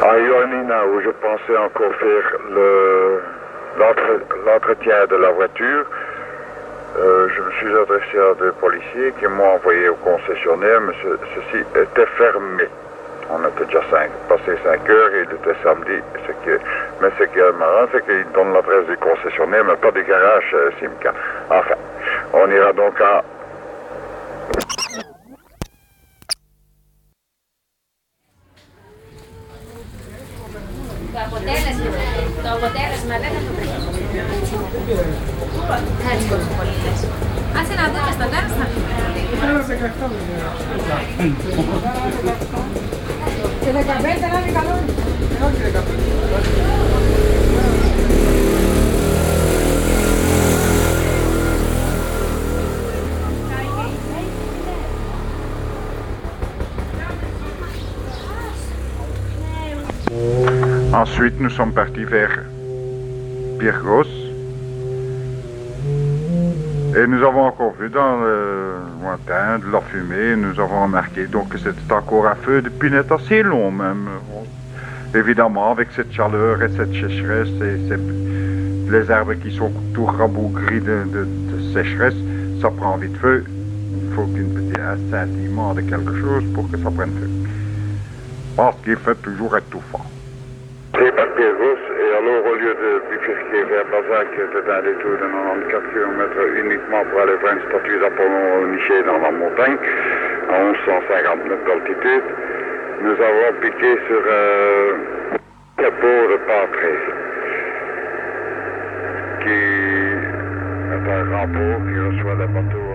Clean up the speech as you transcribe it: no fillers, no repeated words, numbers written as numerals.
à Ioannina, où je pensais encore faire l'entretien de la voiture, je me suis adressé à des policiers qui m'ont envoyé au concessionnaire, mais ceci était fermé. On était déjà passé 5 heures et il était samedi. Mais ce qui est marrant, c'est qu'ils donnent l'adresse du concessionnaire, mais pas du garage Simca. Enfin, on ira donc à... Το αποτέλεσμα δεν θα το βρει. Έτσι κοσμοπολίτες. Άσε να δούμε στο τέλος θα και 15 να είναι καλό. Όχι 15. Ensuite, nous sommes partis vers Pyrgos et nous avons encore vu dans le lointain de la fumée. Nous avons remarqué donc que c'était encore un feu de punette assez long même. Évidemment, avec cette chaleur et cette sécheresse et les arbres qui sont tout rabougris de sécheresse, ça prend vite feu. Il faut qu'une petite scintillement de quelque chose pour que ça prenne feu. Parce qu'il fait toujours étouffant. Par Pyrgos, et alors au lieu de bifurquer vers Bazac, c'était un détour de 94 km uniquement pour aller voir une statue d'Apollon nichée dans la montagne, à 1150 mètres d'altitude, nous avons piqué sur le port de Patré, qui est un grand port qui reçoit les bateaux